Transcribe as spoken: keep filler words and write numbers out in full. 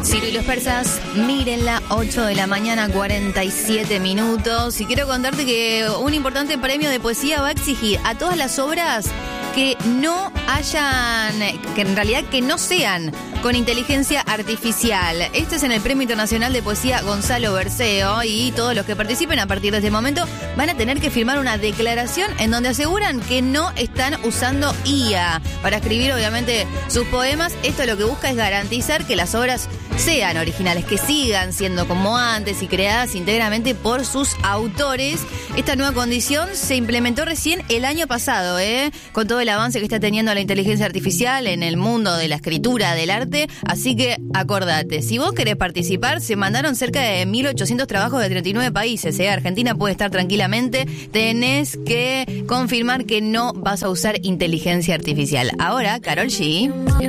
Ciro y los persas, mírenla, ocho de la mañana, cuarenta y siete minutos. Y quiero contarte que un importante premio de poesía va a exigir a todas las obras que no hayan, que en realidad que no sean con inteligencia artificial. Este es en el Premio Internacional de Poesía Gonzalo Berceo, y todos los que participen a partir de este momento van a tener que firmar una declaración en donde aseguran que no están usando I A para escribir, obviamente, sus poemas. Esto lo que busca es garantizar que las obras sean originales, que sigan siendo como antes y creadas íntegramente por sus autores. Esta nueva condición se implementó recién el año pasado, ¿eh? Con todo el avance que está teniendo la inteligencia artificial en el mundo de la escritura, del arte. Así que acordate, si vos querés participar, se mandaron cerca de mil ochocientos trabajos de treinta y nueve países, ¿eh? Argentina puede estar tranquilamente. Tenés que confirmar que no vas a usar inteligencia artificial. Ahora, Karol G.